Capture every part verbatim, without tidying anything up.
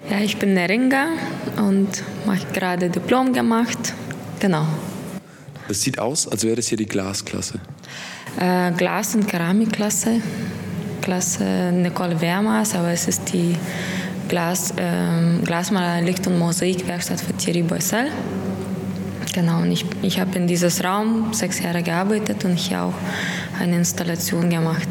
Ja, ich bin Neringa und mache gerade Diplom gemacht. Genau. Das sieht aus, als wäre das hier die Glasklasse. Äh, Glas- und Keramikklasse. Klasse Nicole Wermers, aber es ist die Glas, äh, Glasmaler, Licht- und Mosaikwerkstatt für Thierry Boissel. Genau, und ich, ich habe in diesem Raum sechs Jahre gearbeitet und hier auch eine Installation gemacht.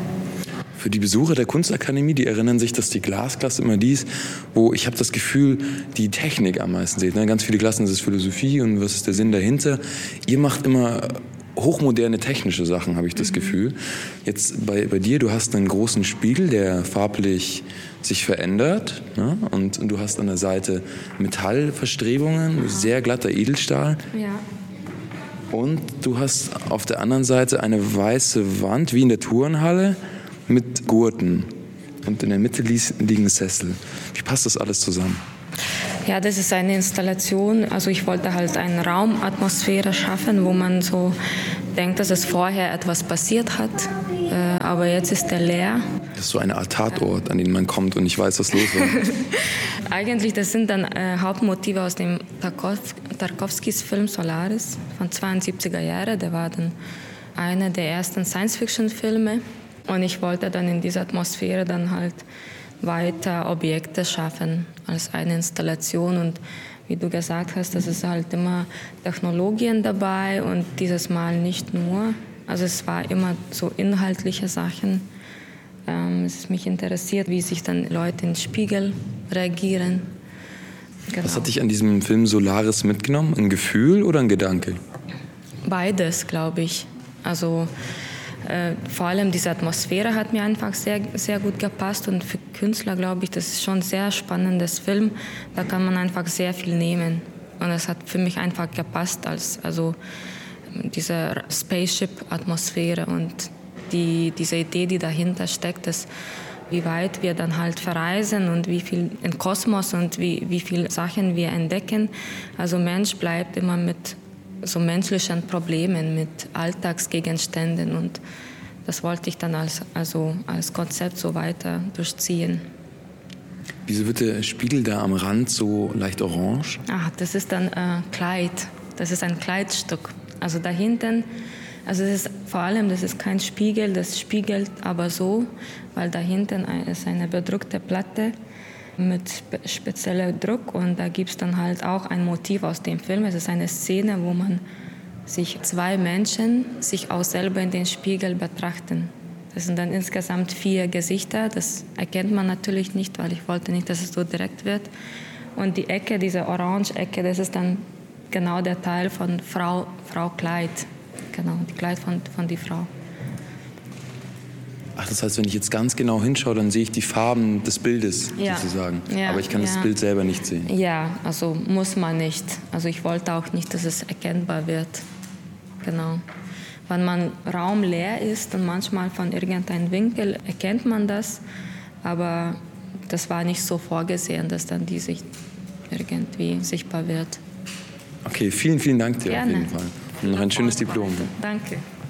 Für die Besucher der Kunstakademie, die erinnern sich, dass die Glasklasse immer die ist, wo ich habe das Gefühl, die Technik am meisten seht. Ne? Ganz viele Klassen, das ist Philosophie und was ist der Sinn dahinter. Ihr macht immer hochmoderne technische Sachen, habe ich das mhm. Gefühl. Jetzt bei, bei dir, du hast einen großen Spiegel, der farblich sich verändert, ne? und, und du hast an der Seite Metallverstrebungen, sehr glatter Edelstahl. Ja. Und du hast auf der anderen Seite eine weiße Wand, wie in der Turnhalle, mit Gurten und in der Mitte liegen Sessel. Wie passt das alles zusammen? Ja, das ist eine Installation. Also ich wollte halt eine Raumatmosphäre schaffen, wo man so denkt, dass es vorher etwas passiert hat, äh, aber jetzt ist der leer. Das ist so eine Art Tatort, an den man kommt und nicht weiß, was los war. Eigentlich, das sind dann äh, Hauptmotive aus dem Tarkov- Tarkovskis Film Solaris von zweiundsiebziger Jahren. Der war dann einer der ersten Science-Fiction-Filme. Und ich wollte dann in dieser Atmosphäre dann halt weiter Objekte schaffen als eine Installation. Und wie du gesagt hast, das ist halt immer Technologien dabei und dieses Mal nicht nur. Also es war immer so inhaltliche Sachen. Ähm, es mich interessiert, wie sich dann Leute in den Spiegel reagieren. Genau. Was hat dich an diesem Film Solaris mitgenommen? Ein Gefühl oder ein Gedanke? Beides, glaube ich. Also Äh, vor allem diese Atmosphäre hat mir einfach sehr, sehr gut gepasst und für Künstler glaube ich, das ist schon ein sehr spannendes Film. Da kann man einfach sehr viel nehmen und das hat für mich einfach gepasst als also diese Spaceship-Atmosphäre und die, diese Idee, die dahinter steckt, dass wie weit wir dann halt verreisen und wie viel im Kosmos und wie, wie viele Sachen wir entdecken. Also Mensch bleibt immer mit so menschlichen Problemen, mit Alltagsgegenständen und das wollte ich dann als, also als Konzept so weiter durchziehen. Wieso wird der Spiegel da am Rand so leicht orange? Ach, das ist ein äh, Kleid, das ist ein Kleidstück. Also da hinten, also das ist vor allem, das ist kein Spiegel, das spiegelt aber so, weil da hinten ist eine bedruckte Platte mit spe- spezieller Druck und da gibt es dann halt auch ein Motiv aus dem Film. Es ist eine Szene, wo man sich zwei Menschen sich auch selber in den Spiegel betrachten. Das sind dann insgesamt vier Gesichter. Das erkennt man natürlich nicht, weil ich wollte nicht, dass es so direkt wird. Und die Ecke, diese Orange-Ecke, das ist dann genau der Teil von Frau, Frau Kleid. Genau, die Kleid von, von die Frau. Ach, das heißt, wenn ich jetzt ganz genau hinschaue, dann sehe ich die Farben des Bildes ja. sozusagen. Ja, aber ich kann ja. das Bild selber nicht sehen. Ja, also muss man nicht. Also ich wollte auch nicht, dass es erkennbar wird. Genau. Wenn man Raum leer ist und manchmal von irgendeinem Winkel erkennt man das, aber das war nicht so vorgesehen, dass dann die sich irgendwie sichtbar wird. Okay, vielen, vielen Dank dir Gerne. auf jeden Fall. Und noch ein schönes Diplom. Danke.